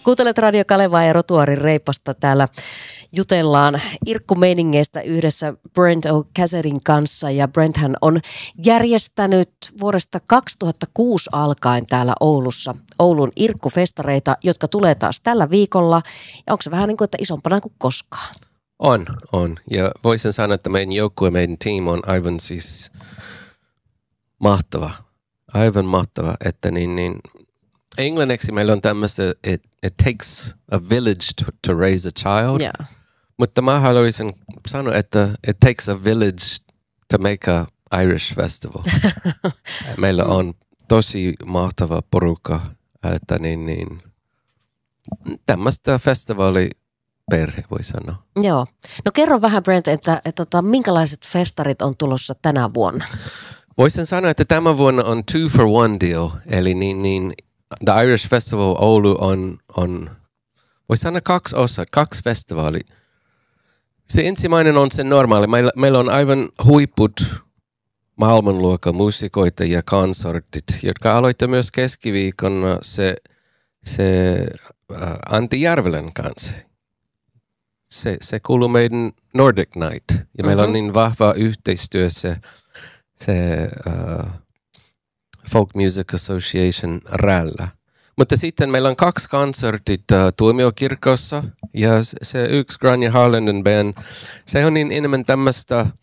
Kuuntelet Radio Kalevaa ja Rotuaarin Reipasta. Täällä jutellaan Irkku-meiningeistä yhdessä Brent O'Cazarin kanssa. Ja Brenthän on järjestänyt vuodesta 2006 alkaen täällä Oulussa Oulun Irkku-festareita, jotka tulee taas tällä viikolla. Ja onko se vähän niin kuin, että isompana kuin koskaan? On. Ja voisin sanoa, että meidän joukkue, meidän team on aivan siis mahtava. Aivan mahtava, että niin englanniksi meillä on tämmöistä, it takes a village to raise a child. Yeah. Mutta mä haluaisin sanoa, että it takes a village to make a Irish festival. Meillä on tosi mahtava porukka, että niin tämmöistä festivaaliperhe voi sanoa. Joo. No kerro vähän, Brent, että minkälaiset festarit on tulossa tänä vuonna? Voisin sanoa, että tämä vuonna on 2 for 1 deal. Eli The Irish Festival Oulu on voisi sanoa 2 osaa, 2 festivaalia. Se ensimmäinen on se normaali. Meillä on aivan huiput maailmanluokan muusikoita ja konsertit, jotka aloittaa myös keskiviikkona se Antti Järvelän kanssa. Se kuuluu meidän Nordic Night. Ja meillä on niin vahva yhteistyö se Folk Music Association rällä. Mutta sitten meillä on 2 konsertit Tuomiokirkossa ja se yksi Grania Harlanden Band. Se on niin enemmän tämmöistä